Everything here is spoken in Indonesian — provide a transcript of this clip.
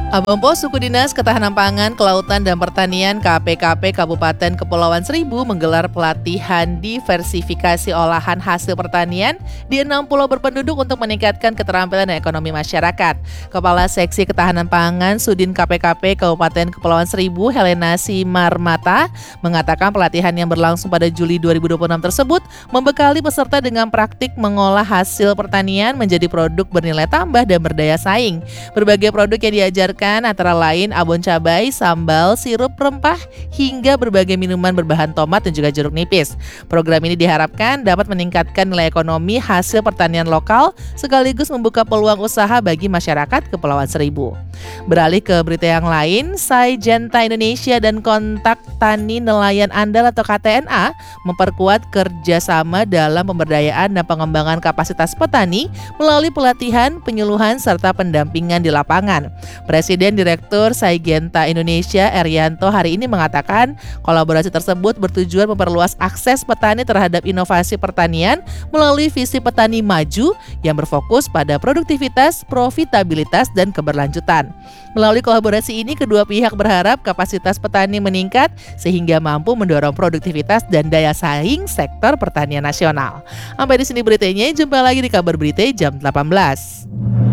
Abompo Suku Dinas Ketahanan Pangan, Kelautan dan Pertanian KPKP Kabupaten Kepulauan Seribu menggelar pelatihan diversifikasi olahan hasil pertanian di 6 pulau berpenduduk untuk meningkatkan keterampilan dan ekonomi masyarakat. Kepala Seksi Ketahanan Pangan Sudin KPKP Kabupaten Kepulauan Seribu, Helena Simarmata, mengatakan pelatihan yang berlangsung pada Juli 2026 tersebut membekali peserta dengan praktik mengolah hasil pertanian menjadi produk bernilai tambah dan berdaya saing. Berbagai produk yang diajarkan antara lain abon cabai, sambal, sirup rempah, hingga berbagai minuman berbahan tomat dan juga jeruk nipis. Program ini diharapkan dapat meningkatkan nilai ekonomi hasil pertanian lokal sekaligus membuka peluang usaha bagi masyarakat Kepulauan Seribu. Beralih ke berita yang lain, Syngenta Indonesia dan Kontak Tani Nelayan Andal atau KTNA memperkuat kerjasama dalam pemberdayaan dan pengembangan kapasitas petani melalui pelatihan, penyuluhan, serta pendampingan di lapangan. Presiden Direktur Syngenta Indonesia Erianto hari ini mengatakan kolaborasi tersebut bertujuan memperluas akses petani terhadap inovasi pertanian melalui visi petani maju yang berfokus pada produktivitas, profitabilitas, dan keberlanjutan. Melalui kolaborasi ini, kedua pihak berharap kapasitas petani meningkat sehingga mampu mendorong produktivitas dan daya saing sektor pertanian nasional. Sampai di sini beritanya, jumpa lagi di kabar berita jam 18.